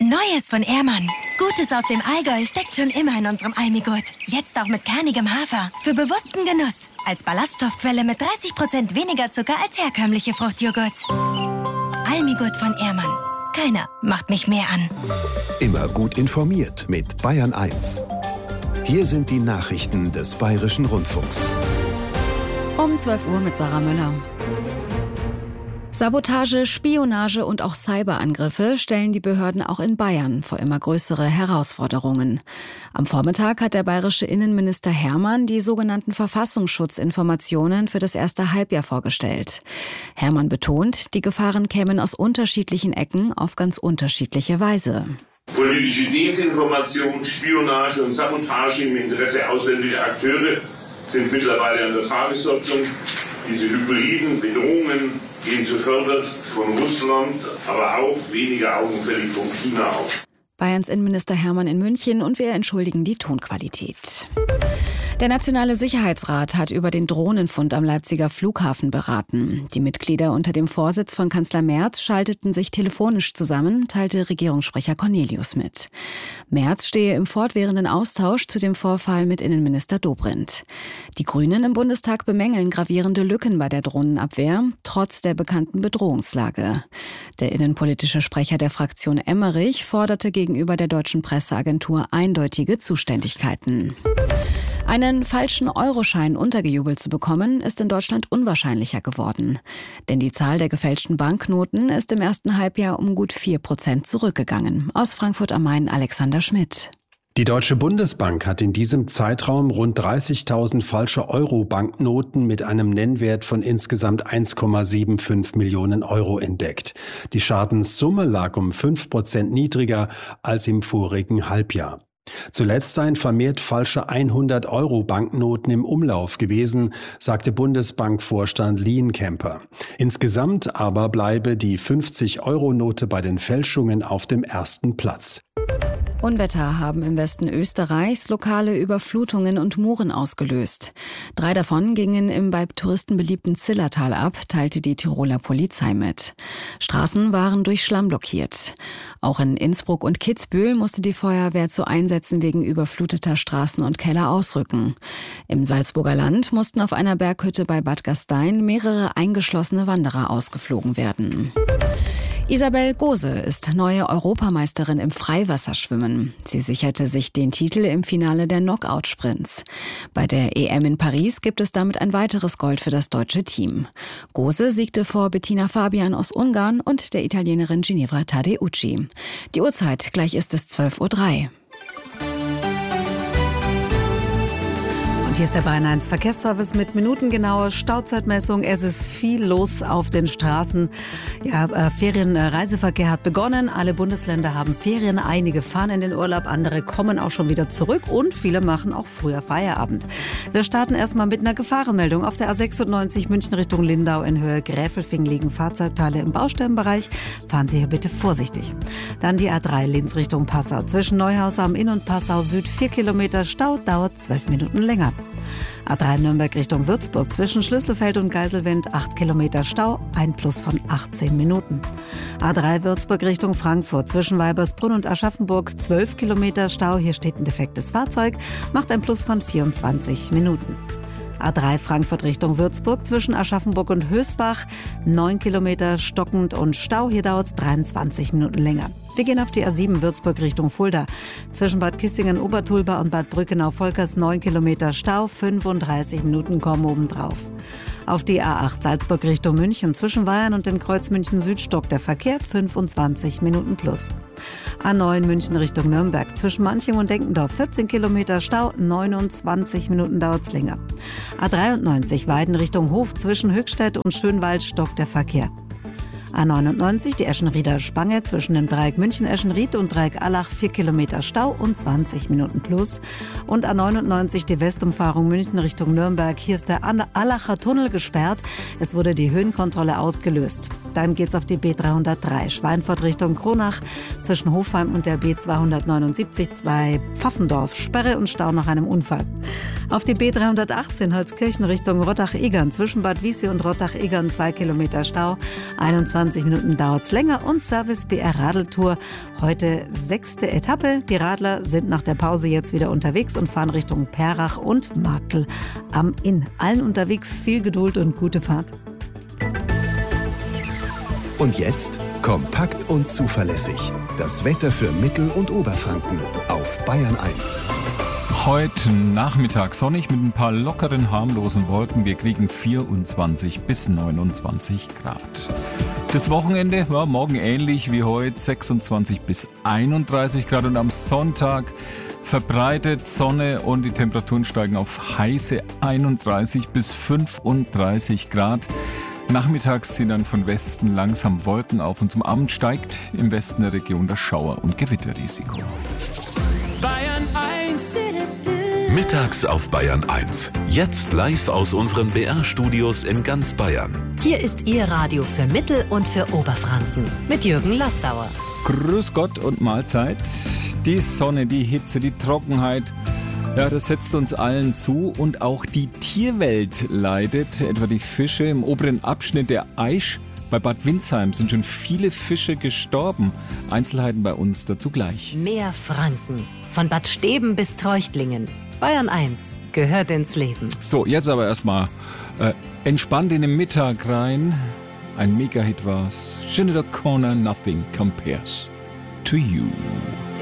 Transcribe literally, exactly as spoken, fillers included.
Neues von Ehrmann. Gutes aus dem Allgäu steckt schon immer in unserem Almigurt. Jetzt auch mit kernigem Hafer. Für bewussten Genuss. Als Ballaststoffquelle mit dreißig Prozent weniger Zucker als herkömmliche Fruchtjoghurts. Almigurt von Ehrmann. Keiner macht mich mehr an. Immer gut informiert mit Bayern eins. Hier sind die Nachrichten des Bayerischen Rundfunks. Um zwölf Uhr mit Sarah Müller. Sabotage, Spionage und auch Cyberangriffe stellen die Behörden auch in Bayern vor immer größere Herausforderungen. Am Vormittag hat der bayerische Innenminister Hermann die sogenannten Verfassungsschutzinformationen für das erste Halbjahr vorgestellt. Hermann betont, die Gefahren kämen aus unterschiedlichen Ecken auf ganz unterschiedliche Weise. Politische Desinformation, Spionage und Sabotage im Interesse ausländischer Akteure sind mittlerweile an der Tagesordnung. Diese hybriden Bedrohungen gehen zuvörderst von Russland, aber auch weniger augenfällig von China aus. Bayerns Innenminister Hermann in München und wir entschuldigen die Tonqualität. Der Nationale Sicherheitsrat hat über den Drohnenfund am Leipziger Flughafen beraten. Die Mitglieder unter dem Vorsitz von Kanzler Merz schalteten sich telefonisch zusammen, teilte Regierungssprecher Cornelius mit. Merz stehe im fortwährenden Austausch zu dem Vorfall mit Innenminister Dobrindt. Die Grünen im Bundestag bemängeln gravierende Lücken bei der Drohnenabwehr, trotz der bekannten Bedrohungslage. Der innenpolitische Sprecher der Fraktion Emmerich forderte gegenüber der deutschen Presseagentur eindeutige Zuständigkeiten. Einen falschen Euroschein untergejubelt zu bekommen, ist in Deutschland unwahrscheinlicher geworden. Denn die Zahl der gefälschten Banknoten ist im ersten Halbjahr um gut vier Prozent zurückgegangen. Aus Frankfurt am Main Alexander Schmidt. Die Deutsche Bundesbank hat in diesem Zeitraum rund dreißigtausend falsche Euro-Banknoten mit einem Nennwert von insgesamt eins Komma fünfundsiebzig Millionen Euro entdeckt. Die Schadenssumme lag um fünf Prozent niedriger als im vorigen Halbjahr. Zuletzt seien vermehrt falsche hundert-Euro-Banknoten im Umlauf gewesen, sagte Bundesbankvorstand Lienkemper. Insgesamt aber bleibe die fünfzig-Euro-Note bei den Fälschungen auf dem ersten Platz. Unwetter haben im Westen Österreichs lokale Überflutungen und Muren ausgelöst. Drei davon gingen im bei Touristen beliebten Zillertal ab, teilte die Tiroler Polizei mit. Straßen waren durch Schlamm blockiert. Auch in Innsbruck und Kitzbühel musste die Feuerwehr zu Einsätzen wegen überfluteter Straßen und Keller ausrücken. Im Salzburger Land mussten auf einer Berghütte bei Bad Gastein mehrere eingeschlossene Wanderer ausgeflogen werden. Isabel Gose ist neue Europameisterin im Freiwasserschwimmen. Sie sicherte sich den Titel im Finale der Knockout-Sprints. Bei der E M in Paris gibt es damit ein weiteres Gold für das deutsche Team. Gose siegte vor Bettina Fabian aus Ungarn und der Italienerin Ginevra Tadeucci. Die Uhrzeit, gleich ist es zwölf Uhr drei. Und hier ist der Bayern eins Verkehrsservice mit minutengenauer Stauzeitmessung. Es ist viel los auf den Straßen. Ja, äh, Ferienreiseverkehr hat begonnen. Alle Bundesländer haben Ferien. Einige fahren in den Urlaub, andere kommen auch schon wieder zurück und viele machen auch früher Feierabend. Wir starten erstmal mit einer Gefahrenmeldung. Auf der A sechsundneunzig München Richtung Lindau in Höhe Gräfelfing liegen Fahrzeugteile im Baustellenbereich. Fahren Sie hier bitte vorsichtig. Dann die A drei Linz Richtung Passau. Zwischen Neuhaus am Inn und Passau Süd vier Kilometer Stau, dauert zwölf Minuten länger. A drei Nürnberg Richtung Würzburg zwischen Schlüsselfeld und Geiselwind acht Kilometer Stau, ein Plus von achtzehn Minuten. A drei Würzburg Richtung Frankfurt zwischen Weibersbrunn und Aschaffenburg zwölf Kilometer Stau, hier steht ein defektes Fahrzeug, macht ein Plus von vierundzwanzig Minuten. A drei Frankfurt Richtung Würzburg zwischen Aschaffenburg und Hösbach neun Kilometer stockend und Stau, hier dauert es dreiundzwanzig Minuten länger. Wir gehen auf die A sieben Würzburg Richtung Fulda. Zwischen Bad Kissingen-Obertulba und Bad Brückenau-Volkers neun Kilometer Stau, fünfunddreißig Minuten kommen obendrauf. Auf die A acht Salzburg Richtung München zwischen Weyern und dem Kreuz München Süd stockt der Verkehr, fünfundzwanzig Minuten plus. A neun München Richtung Nürnberg zwischen Manching und Denkendorf vierzehn Kilometer Stau, neunundzwanzig Minuten dauert's länger. A dreiundneunzig Weiden Richtung Hof zwischen Höchstädt und Schönwald stockt der Verkehr. A neunundneunzig die Eschenrieder Spange zwischen dem Dreieck München-Eschenried und Dreieck Allach vier Kilometer Stau und zwanzig Minuten plus. Und A neunundneunzig die Westumfahrung München Richtung Nürnberg. Hier ist der Allacher Tunnel gesperrt. Es wurde die Höhenkontrolle ausgelöst. Dann geht's auf die B dreihundertdrei Schweinfurt Richtung Kronach zwischen Hofheim und der B zweihundertneunundsiebzig bei Pfaffendorf. Sperre und Stau nach einem Unfall. Auf die B dreihundertachtzehn Holzkirchen Richtung Rottach-Egern. Zwischen Bad Wiessee und Rottach-Egern zwei Kilometer Stau. einundzwanzig Minuten dauert es länger. Und Service B R Radeltour. Heute sechste Etappe. Die Radler sind nach der Pause jetzt wieder unterwegs und fahren Richtung Perrach und Marktl am Inn. Allen unterwegs viel Geduld und gute Fahrt. Und jetzt kompakt und zuverlässig. Das Wetter für Mittel- und Oberfranken auf Bayern eins. Heute Nachmittag sonnig mit ein paar lockeren, harmlosen Wolken. Wir kriegen vierundzwanzig bis neunundzwanzig Grad. Das Wochenende war morgen ähnlich wie heute, sechsundzwanzig bis einunddreißig Grad. Und am Sonntag verbreitet Sonne und die Temperaturen steigen auf heiße einunddreißig bis fünfunddreißig Grad. Nachmittags ziehen dann von Westen langsam Wolken auf und zum Abend steigt im Westen der Region das Schauer- und Gewitterrisiko. Bayern eins. Mittags auf Bayern eins. Jetzt live aus unseren B R-Studios in ganz Bayern. Hier ist Ihr Radio für Mittel- und für Oberfranken mit Jürgen Lassauer. Grüß Gott und Mahlzeit. Die Sonne, die Hitze, die Trockenheit, ja, das setzt uns allen zu und auch die Tierwelt leidet. Etwa die Fische im oberen Abschnitt der Aisch bei Bad Windsheim sind schon viele Fische gestorben. Einzelheiten bei uns dazu gleich. Mehr Franken. Von Bad Steben bis Treuchtlingen. Bayern eins gehört ins Leben. So, jetzt aber erstmal äh, entspannt in den Mittag rein. Ein Mega-Hit war's. Sinead O'Connor, Nothing Compares to You.